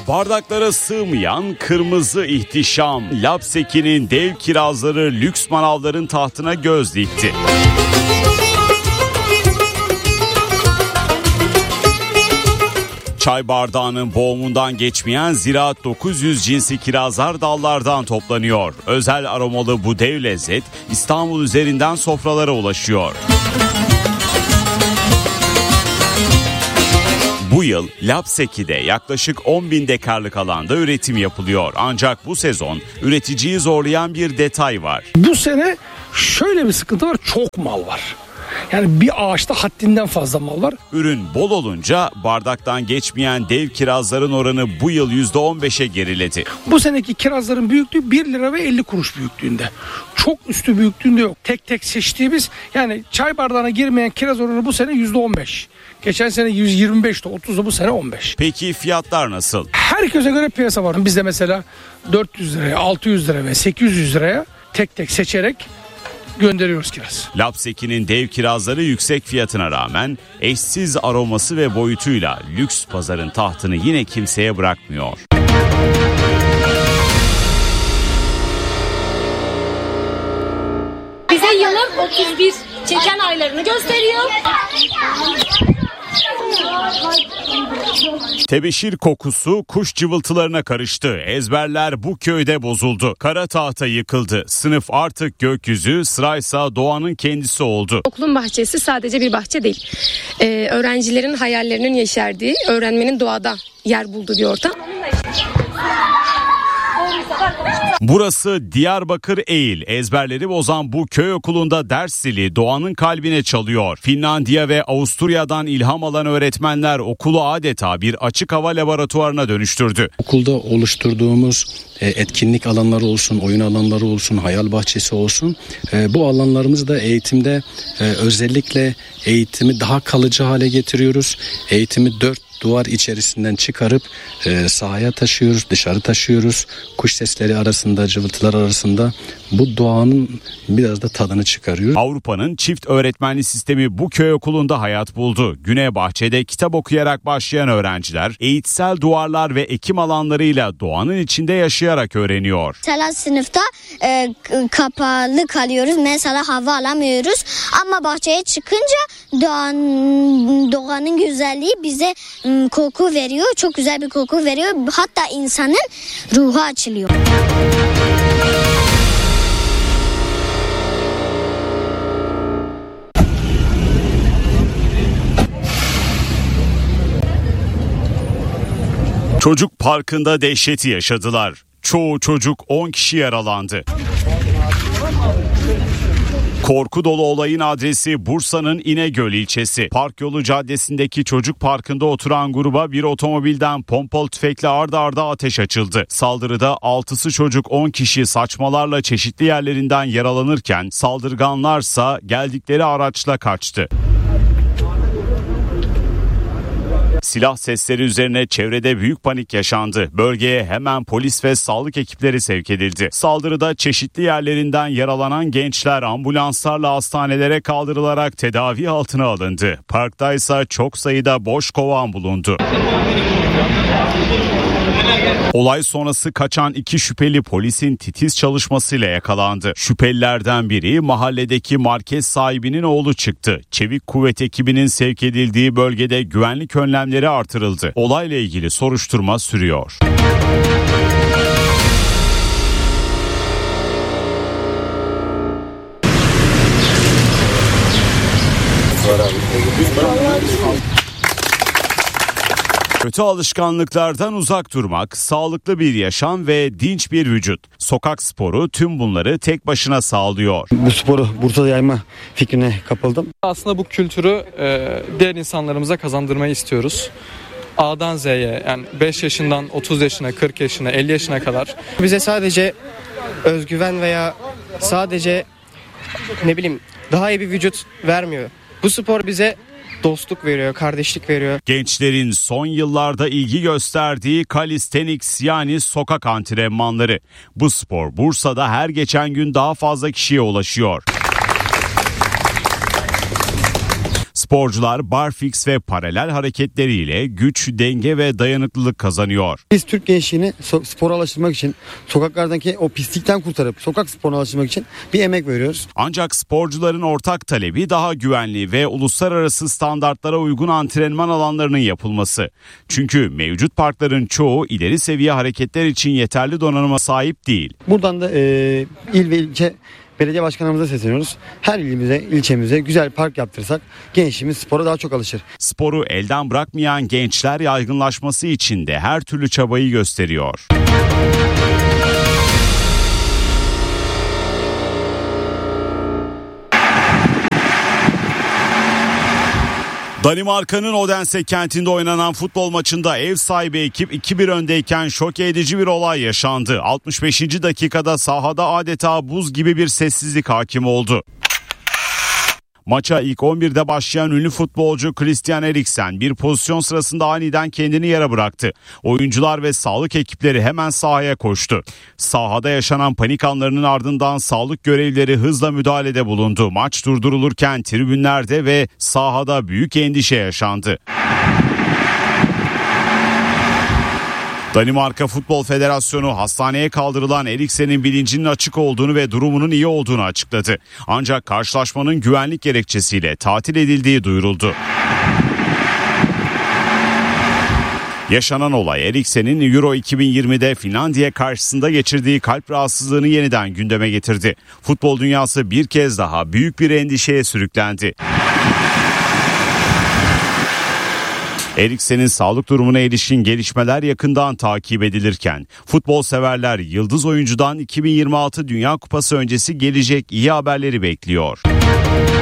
Bardaklara sığmayan kırmızı ihtişam. Lapseki'nin dev kirazları lüks manavların tahtına göz dikti. Çay bardağının boğumundan geçmeyen Ziraat 900 cinsi kirazlar dallardan toplanıyor. Özel aromalı bu dev lezzet İstanbul üzerinden sofralara ulaşıyor. Bu yıl Lapseki'de yaklaşık 10.000 dekarlık alanda üretim yapılıyor. Ancak bu sezon üreticiyi zorlayan bir detay var. Bu sene şöyle bir sıkıntı var, çok mal var. Yani bir ağaçta haddinden fazla mal var. Ürün bol olunca bardaktan geçmeyen dev kirazların oranı bu yıl %15'e geriledi. Bu seneki kirazların büyüklüğü 1 lira ve 50 kuruş büyüklüğünde. Çok üstü büyüklüğünde yok. Tek tek seçtiğimiz, yani çay bardağına girmeyen kiraz oranı bu sene %15. Geçen sene 125'ti, 30'da, bu sene 15. Peki fiyatlar nasıl? Herkese göre piyasa var. Bizde mesela 400 liraya, 600 liraya ve 800 liraya tek tek seçerek gönderiyoruz kiraz. Lapseki'nin dev kirazları yüksek fiyatına rağmen eşsiz aroması ve boyutuyla lüks pazarın tahtını yine kimseye bırakmıyor. Bize yılın 31 çeken aylarını gösteriyor. Tebeşir kokusu kuş cıvıltılarına karıştı. Ezberler bu köyde bozuldu. Kara tahta yıkıldı. Sınıf artık gökyüzü, sıraysa doğanın kendisi oldu. Okulun bahçesi sadece bir bahçe değil. Öğrencilerin hayallerinin yeşerdiği, öğrenmenin doğada yer bulduğu bir ortam. Burası Diyarbakır Eğil. Ezberleri bozan bu köy okulunda ders zili doğanın kalbine çalıyor. Finlandiya ve Avusturya'dan ilham alan öğretmenler okulu adeta bir açık hava laboratuvarına dönüştürdü. Okulda oluşturduğumuz etkinlik alanları olsun, oyun alanları olsun, hayal bahçesi olsun. Bu alanlarımızı da eğitimde özellikle eğitimi daha kalıcı hale getiriyoruz. Eğitimi 4 duvar içerisinden çıkarıp sahaya taşıyoruz, dışarı taşıyoruz. Kuş sesleri arasında, cıvıltılar arasında bu doğanın biraz da tadını çıkarıyoruz. Avrupa'nın çift öğretmenli sistemi bu köy okulunda hayat buldu. Güne bahçede kitap okuyarak başlayan öğrenciler eğitsel duvarlar ve ekim alanlarıyla doğanın içinde yaşayarak öğreniyor. Mesela sınıfta kapalı kalıyoruz. Mesela hava alamıyoruz. Ama bahçeye çıkınca doğanın güzelliği bize koku veriyor. Çok güzel bir koku veriyor. Hatta insanın ruhu açılıyor. Çocuk parkında dehşeti yaşadılar. Çoğu çocuk 10 kişi yaralandı. Korku dolu olayın adresi Bursa'nın İnegöl ilçesi. Park Yolu Caddesi'ndeki çocuk parkında oturan gruba bir otomobilden pompalı tüfekle ardı arda ateş açıldı. Saldırıda 6'sı çocuk 10 kişi saçmalarla çeşitli yerlerinden yaralanırken saldırganlarsa geldikleri araçla kaçtı. Silah sesleri üzerine çevrede büyük panik yaşandı. Bölgeye hemen polis ve sağlık ekipleri sevk edildi. Saldırıda çeşitli yerlerinden yaralanan gençler ambulanslarla hastanelere kaldırılarak tedavi altına alındı. Parktaysa çok sayıda boş kovan bulundu. Olay sonrası kaçan 2 şüpheli polisin titiz çalışmasıyla yakalandı. Şüphelilerden biri mahalledeki market sahibinin oğlu çıktı. Çevik kuvvet ekibinin sevk edildiği bölgede güvenlik önlemleri artırıldı. Olayla ilgili soruşturma sürüyor. Kötü alışkanlıklardan uzak durmak, sağlıklı bir yaşam ve dinç bir vücut. Sokak sporu tüm bunları tek başına sağlıyor. Bu sporu Bursa'da yayma fikrine kapıldım. Aslında bu kültürü diğer insanlarımıza kazandırmayı istiyoruz. A'dan Z'ye, yani 5 yaşından 30 yaşına, 40 yaşına, 50 yaşına kadar. Bize sadece özgüven veya sadece daha iyi bir vücut vermiyor. Bu spor bize dostluk veriyor, kardeşlik veriyor. Gençlerin son yıllarda ilgi gösterdiği calisthenics, yani sokak antrenmanları. Bu spor Bursa'da her geçen gün daha fazla kişiye ulaşıyor. Sporcular barfiks ve paralel hareketleriyle güç, denge ve dayanıklılık kazanıyor. Biz Türk gençliğini spora alıştırmak için, sokaklardaki o pislikten kurtarıp sokak sporuna alıştırmak için bir emek veriyoruz. Ancak sporcuların ortak talebi daha güvenli ve uluslararası standartlara uygun antrenman alanlarının yapılması. Çünkü mevcut parkların çoğu ileri seviye hareketler için yeterli donanıma sahip değil. Buradan da il ve ilçe belediye başkanımıza sesleniyoruz. Her ilimize, ilçemize güzel park yaptırsak gençliğimiz spora daha çok alışır. Sporu elden bırakmayan gençler yaygınlaşması için de her türlü çabayı gösteriyor. Danimarka'nın Odense kentinde oynanan futbol maçında ev sahibi ekip 2-1 öndeyken şok edici bir olay yaşandı. 65. dakikada sahada adeta buz gibi bir sessizlik hakim oldu. Maça ilk 11'de başlayan ünlü futbolcu Christian Eriksen bir pozisyon sırasında aniden kendini yere bıraktı. Oyuncular ve sağlık ekipleri hemen sahaya koştu. Sahada yaşanan panik anlarının ardından sağlık görevlileri hızla müdahalede bulundu. Maç durdurulurken tribünlerde ve sahada büyük endişe yaşandı. Danimarka Futbol Federasyonu hastaneye kaldırılan Eriksen'in bilincinin açık olduğunu ve durumunun iyi olduğunu açıkladı. Ancak karşılaşmanın güvenlik gerekçesiyle tatil edildiği duyuruldu. Yaşanan olay Eriksen'in Euro 2020'de Finlandiya karşısında geçirdiği kalp rahatsızlığını yeniden gündeme getirdi. Futbol dünyası bir kez daha büyük bir endişeye sürüklendi. Eriksen'in sağlık durumuna ilişkin gelişmeler yakından takip edilirken futbol severler yıldız oyuncudan 2026 Dünya Kupası öncesi gelecek iyi haberleri bekliyor.